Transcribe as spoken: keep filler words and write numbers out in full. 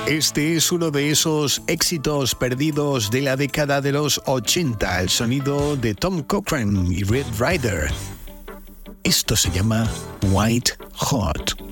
Este es uno de esos éxitos perdidos de la década de los ochenta, el sonido de Tom Cochrane y Red Rider. Esto se llama White Hot.